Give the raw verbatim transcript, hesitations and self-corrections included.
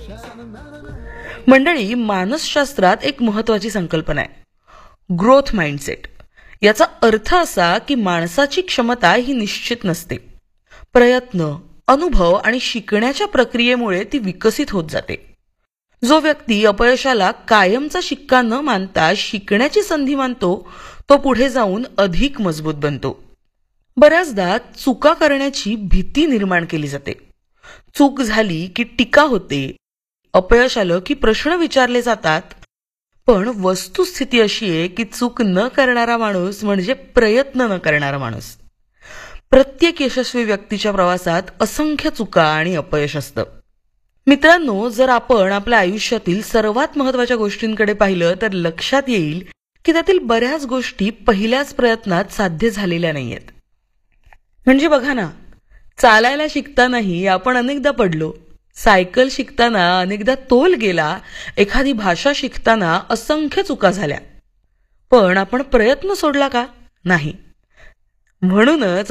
मंडळी, मानसशास्त्रात एक महत्वाची संकल्पना आहे, ग्रोथ माइंडसेट. याचा अर्थ असा की माणसाची क्षमता ही निश्चित नसते. प्रयत्न, अनुभव आणि शिकण्याच्या प्रक्रियेमुळे ती विकसित होत जाते. जो व्यक्ती अपयशाला कायमचा शिक्का न मानता शिकण्याची संधी मानतो, तो पुढे जाऊन अधिक मजबूत बनतो. बऱ्याचदा चुका करण्याची भीती निर्माण केली जाते. चूक झाली की टीका होते, अपयश आलं की प्रश्न विचारले जातात. पण वस्तुस्थिती अशी आहे की चूक न करणारा माणूस म्हणजे प्रयत्न न करणारा माणूस. प्रत्येक यशस्वी व्यक्तीच्या प्रवासात असंख्य चुका आणि अपयश असतं. मित्रांनो, जर आपण आपल्या आयुष्यातील सर्वात महत्वाच्या गोष्टींकडे पाहिलं तर लक्षात येईल की त्यातील बऱ्याच गोष्टी पहिल्याच प्रयत्नात साध्य झालेल्या नाहीयेत. म्हणजे बघा ना, चालायला शिकतानाही आपण अनेकदा पडलो, सायकल शिकताना अनेकदा तोल गेला, एखादी भाषा शिकताना असंख्य चुका झाल्या. पण आपण प्रयत्न सोडला का? नाही. म्हणूनच